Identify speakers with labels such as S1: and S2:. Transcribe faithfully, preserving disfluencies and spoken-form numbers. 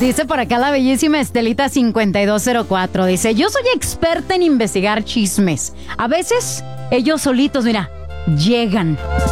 S1: Dice por acá la bellísima Estelita cincuenta y dos cero cuatro. Dice, yo soy experta en investigar chismes. A veces ellos solitos, mira, llegan.